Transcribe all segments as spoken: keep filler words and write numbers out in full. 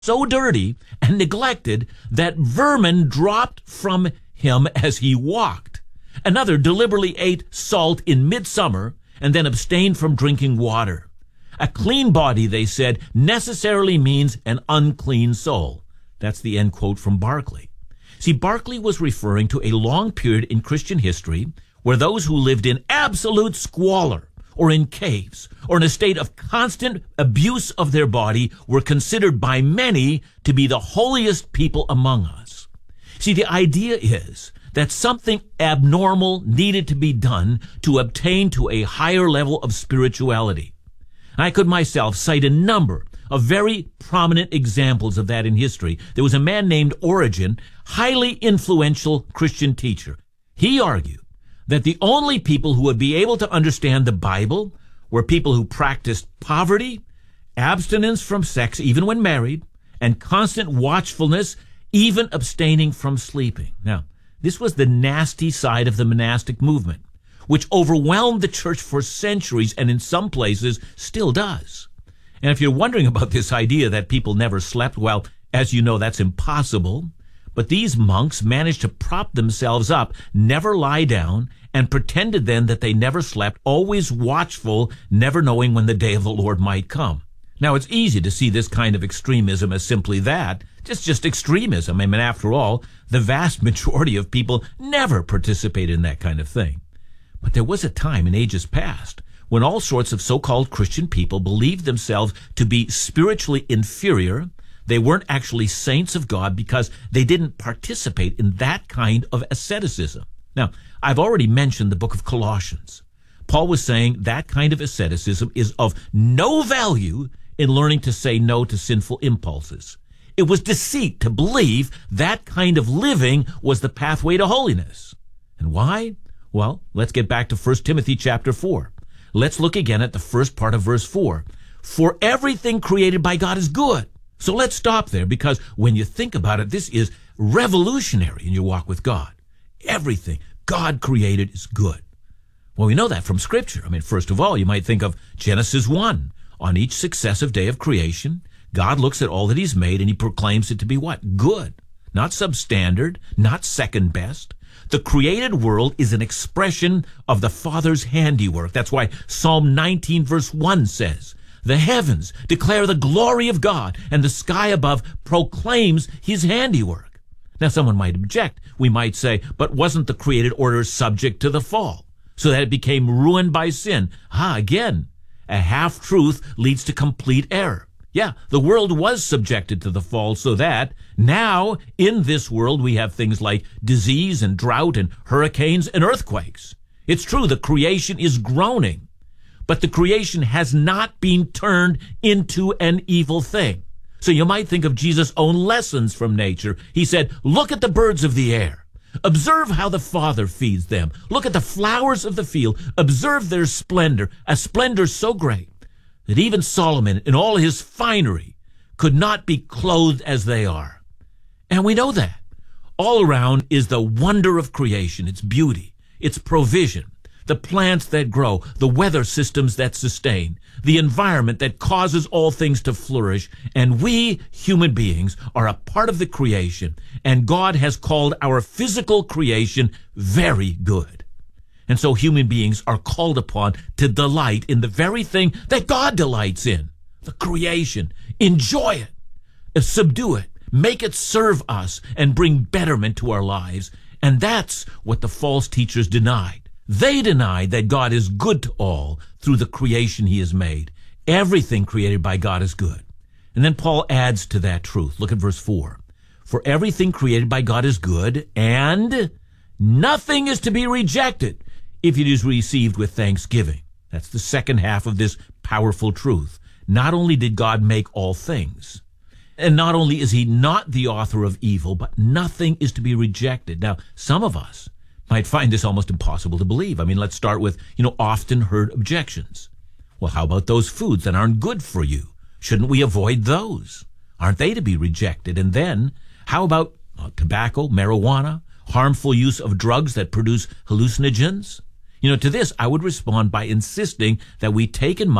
so dirty and neglected that vermin dropped from him as he walked. Another deliberately ate salt in midsummer and then abstained from drinking water. A clean body, they said, necessarily means an unclean soul. That's the end quote from Barclay. See, Barclay was referring to a long period in Christian history where those who lived in absolute squalor or in caves or in a state of constant abuse of their body were considered by many to be the holiest people among us. See, the idea is that something abnormal needed to be done to obtain to a higher level of spirituality. I could myself cite a number of very prominent examples of that in history. There was a man named Origen, highly influential Christian teacher. He argued that the only people who would be able to understand the Bible were people who practiced poverty, abstinence from sex even when married, and constant watchfulness, even abstaining from sleeping. Now, this was the nasty side of the monastic movement, which overwhelmed the church for centuries and in some places still does. And if you're wondering about this idea that people never slept, well, as you know, that's impossible. But these monks managed to prop themselves up, never lie down, and pretended then that they never slept, always watchful, never knowing when the day of the Lord might come. Now, it's easy to see this kind of extremism as simply that, just just extremism. I mean, after all, the vast majority of people never participated in that kind of thing. But there was a time in ages past when all sorts of so-called Christian people believed themselves to be spiritually inferior. They weren't actually saints of God because they didn't participate in that kind of asceticism. Now, I've already mentioned the book of Colossians. Paul was saying that kind of asceticism is of no value in learning to say no to sinful impulses. It was deceit to believe that kind of living was the pathway to holiness. And why? Well, let's get back to First Timothy chapter four. Let's look again at the first part of verse four. For everything created by God is good. So let's stop there, because when you think about it, this is revolutionary in your walk with God. Everything God created is good. Well, we know that from Scripture. I mean, first of all, you might think of Genesis one. On each successive day of creation, God looks at all that he's made and he proclaims it to be what? Good. Not substandard, not second best. The created world is an expression of the Father's handiwork. That's why Psalm nineteen verse one says, the heavens declare the glory of God, and the sky above proclaims his handiwork. Now, someone might object. We might say, but wasn't the created order subject to the fall, so that it became ruined by sin? Ah, again, a half-truth leads to complete error. Yeah, the world was subjected to the fall, so that now in this world we have things like disease and drought and hurricanes and earthquakes. It's true, the creation is groaning, but the creation has not been turned into an evil thing. So you might think of Jesus' own lessons from nature. He said, look at the birds of the air. Observe how the Father feeds them. Look at the flowers of the field. Observe their splendor, a splendor so great that even Solomon in all his finery could not be clothed as they are. And we know that. All around is the wonder of creation, its beauty, its provision, the plants that grow, the weather systems that sustain, the environment that causes all things to flourish. And we, human beings, are a part of the creation, and God has called our physical creation very good. And so human beings are called upon to delight in the very thing that God delights in, the creation. Enjoy it, subdue it, make it serve us, and bring betterment to our lives. And that's what the false teachers denied. They denied that God is good to all through the creation he has made. Everything created by God is good. And then Paul adds to that truth. Look at verse four. For everything created by God is good, and nothing is to be rejected if it is received with thanksgiving. That's the second half of this powerful truth. Not only did God make all things, and not only is he not the author of evil, but nothing is to be rejected. Now, some of us might find this almost impossible to believe. I mean, let's start with, you know, often heard objections. Well, how about those foods that aren't good for you? Shouldn't we avoid those? Aren't they to be rejected? And then, how about uh, tobacco, marijuana, harmful use of drugs that produce hallucinogens? You know, to this, I would respond by insisting that we take in mind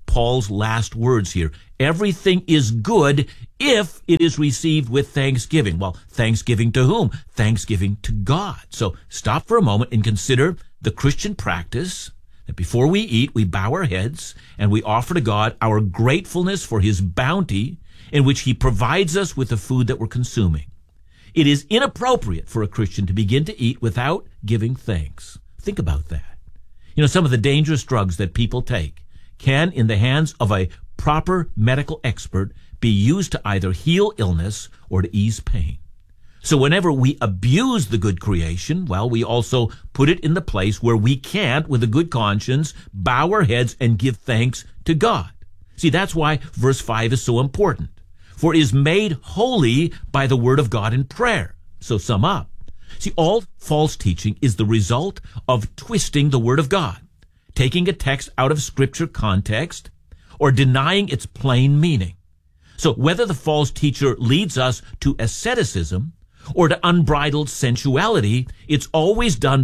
Paul's last words here. Everything is good if it is received with thanksgiving. Well, thanksgiving to whom? Thanksgiving to God. So stop for a moment and consider the Christian practice that before we eat, we bow our heads and we offer to God our gratefulness for his bounty in which he provides us with the food that we're consuming. It is inappropriate for a Christian to begin to eat without giving thanks. Think about that. You know, some of the dangerous drugs that people take can, in the hands of a proper medical expert, be used to either heal illness or to ease pain. So whenever we abuse the good creation, well, we also put it in the place where we can't, with a good conscience, bow our heads and give thanks to God. See, that's why verse five is so important. For it is made holy by the word of God in prayer. So sum up. See, all false teaching is the result of twisting the word of God, taking a text out of scripture context, or denying its plain meaning. So whether the false teacher leads us to asceticism or to unbridled sensuality, it's always done